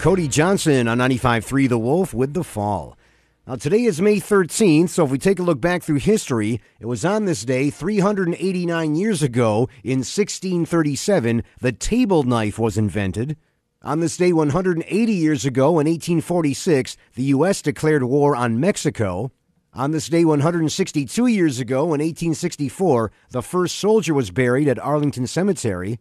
Cody Johnson on 95.3 The Wolf with The Fall. Now, today is May 13th, so if we take a look back through history, it was on this day 389 years ago in 1637, the table knife was invented. On this day 180 years ago in 1846, the U.S. declared war on Mexico. On this day 162 years ago in 1864, the first soldier was buried at Arlington Cemetery.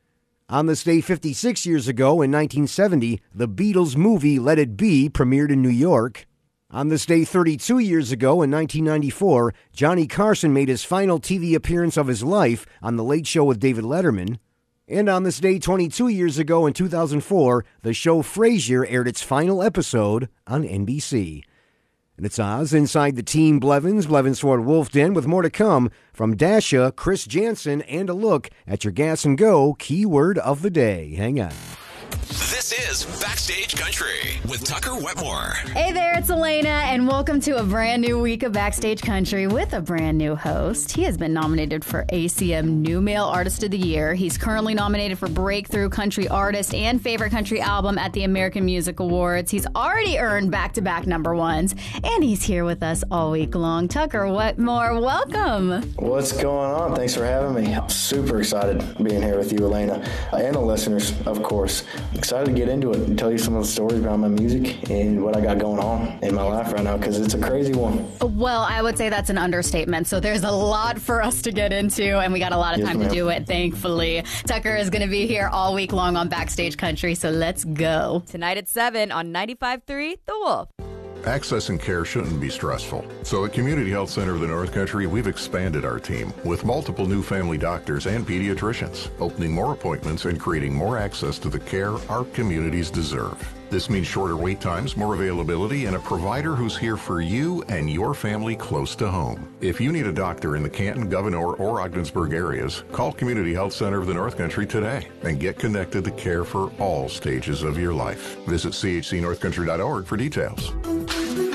On this day 56 years ago in 1970, the Beatles movie Let It Be premiered in New York. On this day 32 years ago in 1994, Johnny Carson made his final TV appearance of his life on The Late Show with David Letterman. And on this day 22 years ago in 2004, the show Frasier aired its final episode on NBC. And it's Oz inside the Team Blevins Ford Wolf Den with more to come from Dasha, Chris Jansen, and a look at your Gas and Go keyword of the day. Hang on. This is Backstage Country with Tucker Wetmore. Hey there, it's Elena, and welcome to a brand new week of Backstage Country with a brand new host. He has been nominated for ACM New Male Artist of the Year. He's currently nominated for Breakthrough Country Artist and Favorite Country Album at the American Music Awards. He's already earned back-to-back number ones, and he's here with us all week long. Tucker Wetmore, welcome. What's going on? Thanks for having me. I'm super excited being here with you, Elena, and the listeners, of course. Excited to get into it and tell you some of the stories behind my music and what I got going on in my life right now, because it's a crazy one. Well, I would say that's an understatement. So there's a lot for us to get into, and we got a lot of time to do it, thankfully. Tucker is going to be here all week long on Backstage Country, so let's go. Tonight at 7 on 95.3 The Wolf. Access and care shouldn't be stressful. So at Community Health Center of the North Country, we've expanded our team with multiple new family doctors and pediatricians, opening more appointments and creating more access to the care our communities deserve. This means shorter wait times, more availability, and a provider who's here for you and your family close to home. If you need a doctor in the Canton, Gouverneur, or Ogdensburg areas, call Community Health Center of the North Country today and get connected to care for all stages of your life. Visit chcnorthcountry.org for details.